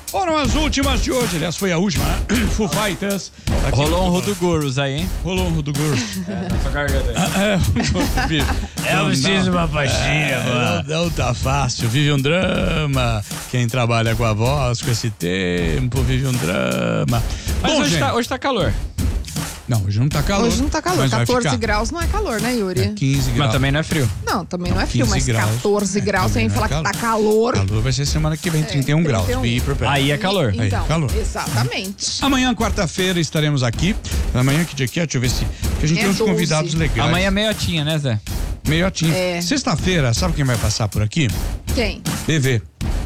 Foram as últimas de hoje, aliás, foi a última, né? Foo Fighters. Rolou um Rodogurus aí, hein? Rolou um Rodogurus. Na sua garganta aí. Eu preciso de uma pastilha, mano. Não tá fácil, vive um drama. Quem trabalha com a voz, com esse tempo, vive um drama. Mas Bom, hoje tá calor. Não, hoje não tá calor. Hoje não tá calor. Mas vai 14 ficar. graus não é calor, né, Yuri? É 15 graus. Mas também não é frio. Não, também não é frio, 15 mas graus. 14 graus, também sem não é falar que tá calor. Calor vai ser semana que vem, 31 graus. 31. Be prepared. Aí é calor. Aí, Então, calor. exatamente. Amanhã, quarta-feira, estaremos aqui. Amanhã, que dia que é? Deixa eu ver se... Porque a gente tem uns 12. convidados legais. Amanhã é meiotinha, né, Zé? Meiotinho. É. Sexta-feira, sabe quem vai passar por aqui? Quem? EV.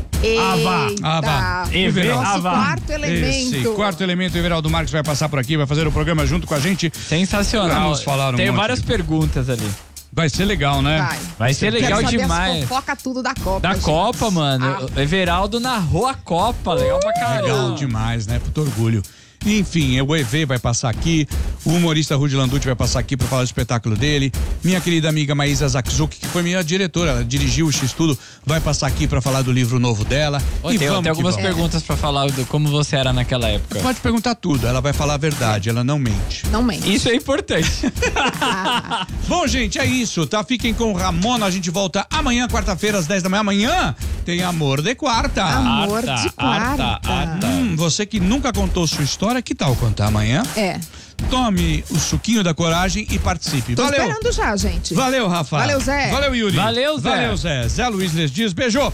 Eita. EV, Nosso Ava. quarto elemento. Esse quarto elemento, Everaldo Marques, vai passar por aqui, vai fazer o programa junto com a gente. Sensacional. Vamos falar um Tem monte várias de- perguntas ali. Vai ser legal, né? Vai ser legal Quero saber demais. As fofoca tudo da Copa. Da gente. Copa, mano. Everaldo narrou a Copa. Legal pra caramba. Legal demais, né? Puto orgulho. Enfim, o EV vai passar aqui, o humorista Rudy Landucci vai passar aqui para falar do espetáculo dele, minha querida amiga Maísa Zakzuk, que foi minha diretora, ela dirigiu o X-Tudo, vai passar aqui para falar do livro novo dela. Ô, tem algumas perguntas pra falar do como você era naquela época. Pode perguntar tudo, ela vai falar a verdade, ela não mente. Não mente. Isso é importante. Bom, gente, é isso, tá? Fiquem com o Ramona, a gente volta amanhã, quarta-feira, às 10 da manhã. Amanhã tem Amor de Quarta. Amor de quarta. Você que nunca contou sua história, que tal contar amanhã? É. Tome o suquinho da coragem e participe. Tô Valeu! esperando já, gente. Valeu, Rafa. Valeu, Zé. Valeu, Yuri. Valeu, Zé. Valeu, Zé. Zé Luiz Les diz, beijo.